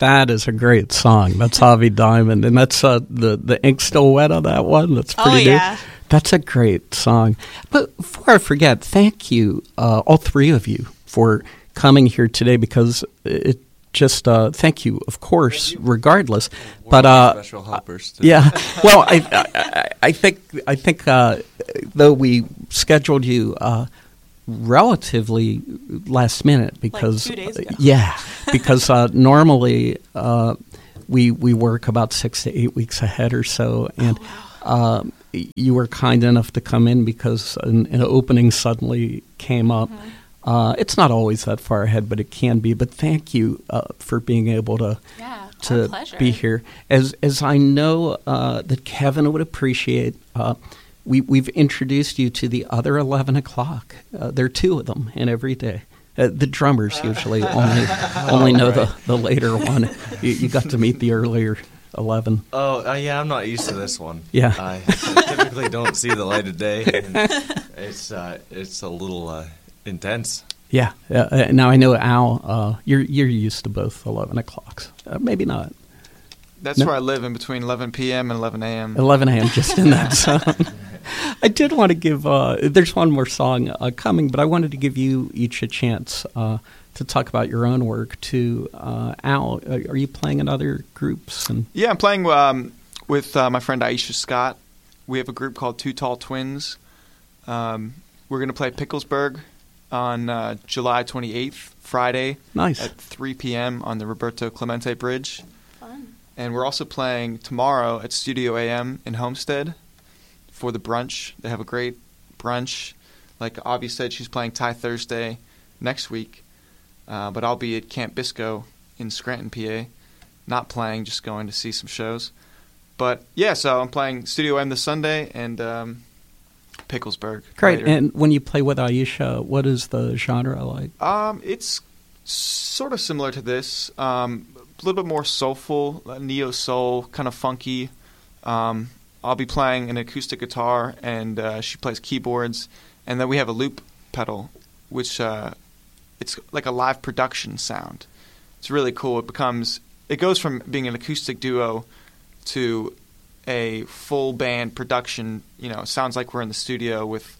That is a great song. That's Avi Diamond, and that's the ink still wet on that one. That's pretty new. That's a great song. But before I forget, thank you, all three of you, for coming here today, because it just thank you, of course, regardless. We're but special helpers. Too. Yeah, well, I think though we scheduled you relatively last minute because like 2 days ago. Yeah, because normally we work about 6 to 8 weeks ahead or so, and you were kind enough to come in because an opening suddenly came up. Mm-hmm. It's not always that far ahead, but it can be. But thank you for being able to be here. As I know that Kevin would appreciate. We've introduced you to the other 11 o'clock. There are two of them in every day. The drummers usually only know the later one. You got to meet the earlier 11. Oh, yeah, I'm not used to this one. Yeah. I typically don't see the light of day. And it's a little intense. Yeah. Now I know, Al, you're used to both 11 o'clocks. Maybe not. That's where I live, in between 11 p.m. and 11 a.m. 11 a.m., just in that zone. I did want to give, there's one more song coming, but I wanted to give you each a chance to talk about your own work too. Al, are you playing in other groups? Yeah, I'm playing with my friend Aisha Scott. We have a group called Two Tall Twins. We're going to play Picklesburg on July 28th, Friday, nice, at 3 p.m. on the Roberto Clemente Bridge. Fun. And we're also playing tomorrow at Studio AM in Homestead for the brunch. They have a great brunch. Like Avi said, she's playing Thai Thursday next week. But I'll be at Camp Bisco in Scranton, PA. Not playing, just going to see some shows. But, yeah, so I'm playing Studio AM this Sunday and Picklesburg. Great. Later. And when you play with Aisha, what is the genre like? It's sort of similar to this. A little bit more soulful, neo-soul, kind of funky. I'll be playing an acoustic guitar, and she plays keyboards. And then we have a loop pedal, which it's like a live production sound. It's really cool. It goes from being an acoustic duo to a full band production. It sounds like we're in the studio with,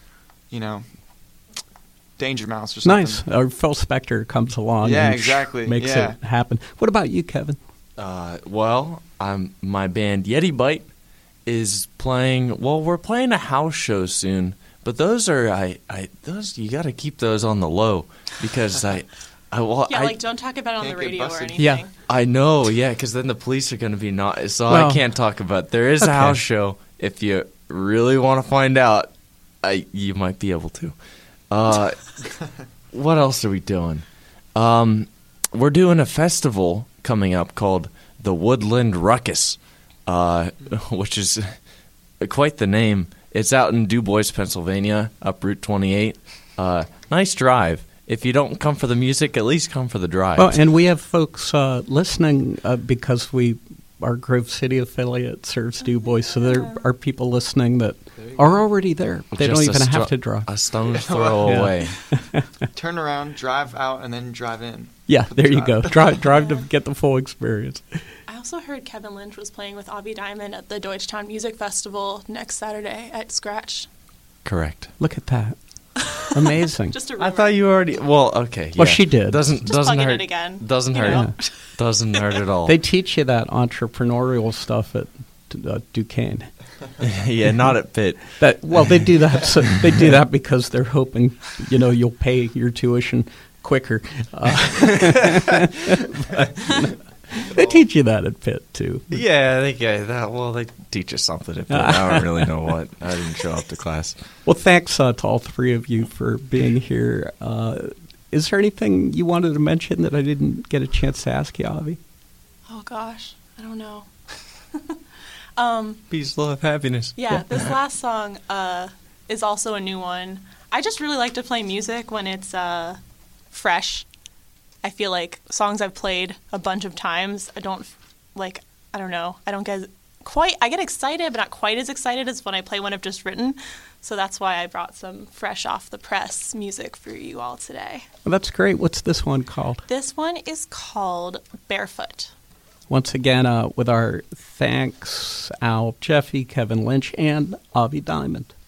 Danger Mouse or something. Nice. Or Phil Spector comes along and exactly. makes it happen. What about you, Kevin? Well, my band Yeti Bite is playing. Well, we're playing a house show soon, but those are those you got to keep those on the low because don't talk about it on the radio or anything. Yeah, I know. Yeah, because then the police are going to be I can't talk about it. There is a house show. If you really want to find out, you might be able to. What else are we doing? We're doing a festival coming up called the Woodland Ruckus, which is quite the name. It's out in Du Bois, Pennsylvania, up Route 28. Nice drive. If you don't come for the music, at least come for the drive. Well, and we have folks listening because our Grove City affiliate serves Du Bois, so there are people listening that are already there. They don't even have to drive. A stone's throw away. Turn around, drive out, and then drive in. Yeah, there you go. Drive to get the full experience. I also heard Kevin Lynch was playing with Avi Diamond at the Deutschtown Music Festival next Saturday at Scratch. Correct. Look at that. Amazing. Just a rumor. I thought you already. Well, okay. Yeah. Well, she did. Doesn't plugging hurt it again. Doesn't hurt. know? Doesn't hurt at all. They teach you that entrepreneurial stuff at Duquesne. Yeah, not at Pitt. They do that. So they do that because they're hoping you'll pay your tuition quicker. They teach you that at Pitt too. Yeah, they teach us something at Pitt. I don't really know what. I didn't show up to class. Well, thanks to all three of you for being here. Is there anything you wanted to mention that I didn't get a chance to ask you, Avi? Oh gosh, I don't know. Peace, love, happiness. Yeah, this last song is also a new one. I just really like to play music when it's fresh. I feel like songs I've played a bunch of times, I don't get quite, I get excited, but not quite as excited as when I play one I've just written. So that's why I brought some fresh off the press music for you all today. Well, that's great. What's this one called? This one is called Barefoot. Once again, with our thanks, Al Jeffy, Kevin Lynch, and Avi Diamond.